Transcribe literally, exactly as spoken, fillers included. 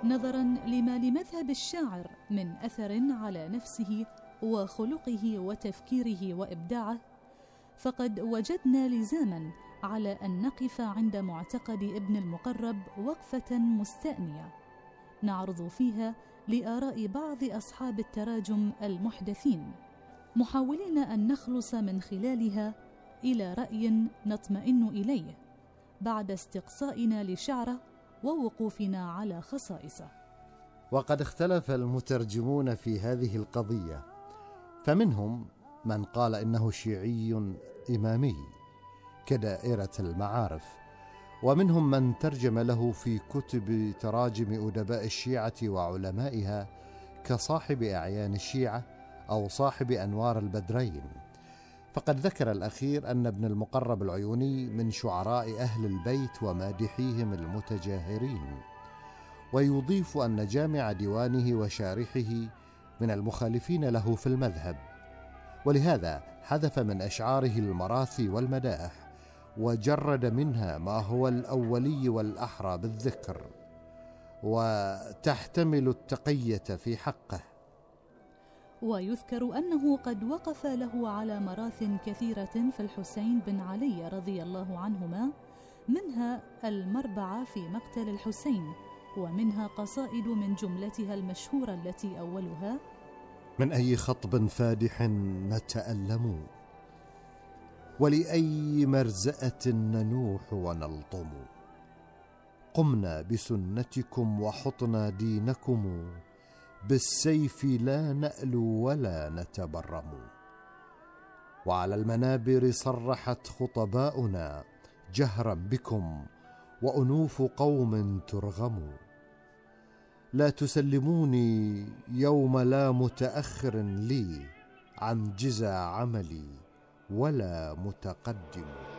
نظرا لما لمذهب الشاعر من أثر على نفسه وخلقه وتفكيره وإبداعه، فقد وجدنا لزاما على أن نقف عند معتقد ابن المقرب وقفة مستأنية نعرض فيها لآراء بعض أصحاب التراجم المحدثين، محاولين أن نخلص من خلالها إلى رأي نطمئن إليه بعد استقصائنا لشعره ووقوفنا على خصائصه. وقد اختلف المترجمون في هذه القضية، فمنهم من قال إنه شيعي إمامي كدائرة المعارف، ومنهم من ترجم له في كتب تراجم أدباء الشيعة وعلمائها كصاحب أعيان الشيعة أو صاحب أنوار البدرين. فقد ذكر الأخير أن ابن المقرب العيوني من شعراء أهل البيت ومادحيهم المتجاهرين، ويضيف أن جامع ديوانه وشارحه من المخالفين له في المذهب، ولهذا حذف من أشعاره المراثي والمدائح وجرد منها ما هو الأولي والأحرى بالذكر وتحتمل التقية في حقه. ويذكر أنه قد وقف له على مراث كثيرة في الحسين بن علي رضي الله عنهما، منها المربعة في مقتل الحسين، ومنها قصائد من جملتها المشهورة التي أولها: من أي خطب فادح نتألم، ولأي مرزأة ننوح ونلطم، قمنا بسنتكم وحطنا دينكم، بالسيف لا نألو ولا نتبرم. وعلى المنابر صرحت خطباؤنا جهرا بكم، وأنوف قوم ترغم. لا تسلموني يوم لا متأخر لي عن جزع عملي ولا متقدم.